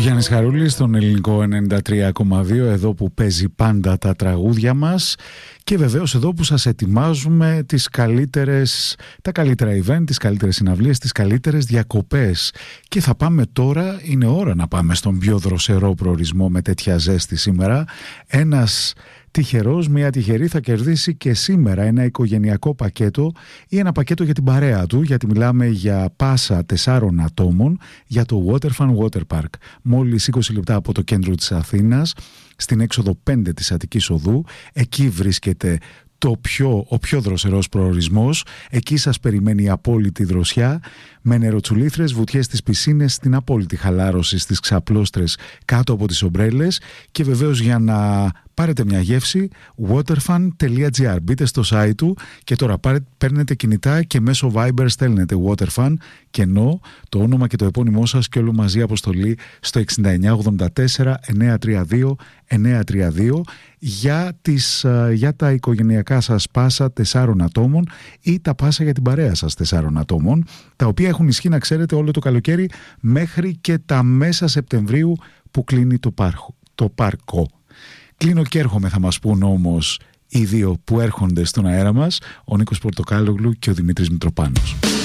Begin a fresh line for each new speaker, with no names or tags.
Γιάννης Χαρούλης στον ελληνικό 93,2, εδώ που παίζει πάντα τα τραγούδια μας και βεβαίως εδώ που σας ετοιμάζουμε τα καλύτερα event, τις καλύτερες συναυλίες, τις καλύτερες διακοπές. Και θα πάμε τώρα, είναι ώρα να πάμε στον πιο δροσερό προορισμό με τέτοια ζέστη σήμερα. Ένας τυχερός, μια τυχερή θα κερδίσει και σήμερα ένα οικογενειακό πακέτο ή ένα πακέτο για την παρέα του, γιατί μιλάμε για πάσα 4 ατόμων για το Waterfun Water Park. Μόλις 20 λεπτά από το κέντρο της Αθήνας, στην έξοδο 5 της Αττικής Οδού, εκεί βρίσκεται ο πιο δροσερός προορισμός. Εκεί σας περιμένει η απόλυτη δροσιά, με νεροτσουλήθρες, βουτιές στις πισίνες, στην απόλυτη χαλάρωση στις ξαπλώστρες κάτω από τις ομπρέλες και βεβαίως για να πάρετε μια γεύση, waterfun.gr. Μπείτε στο site του και τώρα παίρνετε κινητά και μέσω Viber στέλνετε Waterfun και ενώ το όνομα και το επώνυμό σας και όλο μαζί αποστολή στο 6984 932 932 για τα οικογενειακά σας πάσα 4 ατόμων ή τα πάσα για την παρέα σας 4 ατόμων, τα οποία έχουν ισχύ, να ξέρετε, όλο το καλοκαίρι μέχρι και τα μέσα Σεπτεμβρίου που κλείνει το πάρκο. Κλείνω και έρχομαι, θα μας πούν όμως οι δύο που έρχονται στον αέρα μας, ο Νίκος Πορτοκάλογλου και ο Δημήτρης Μητροπάνος.